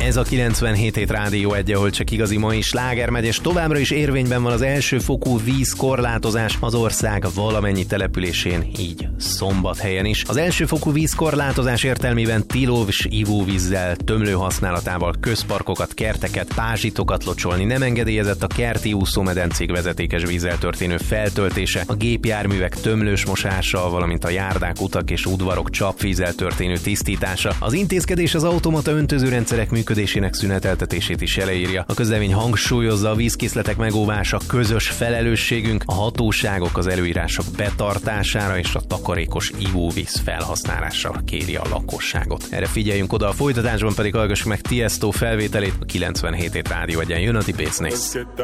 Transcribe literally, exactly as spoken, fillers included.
Ez a kilencvenhét hét Rádió egy, ahol csak igazi mai sláger megy, és továbbra is érvényben van az elsőfokú vízkorlátozás az ország valamennyi településén, így Szombathelyen is. Az elsőfokú vízkorlátozás értelmében tilos ivóvízzel, tömlő használatával közparkokat, kerteket, pázsitokat locsolni, nem engedélyezett a kerti úszómedencék vezetékes vízzel történő feltöltése, a gépjárművek tömlős mosása, valamint a járdák, utak és udvarok csapvízzel történő tisztítása. Az intézkedés az automata öntözőrendszerek működésének szüneteltetését is eleírja. A közlemény hangsúlyozza, a vízkészletek megóvása közös felelősségünk, a hatóságok az előírások betartására és a takarékos ivóvíz felhasználásra kéri a lakosságot. Erre figyeljünk oda, a folytatásban pedig hallgassuk meg Tiesto felvételét, a kilencvenhét hét Rádió egyen jön a Deep Bass Next.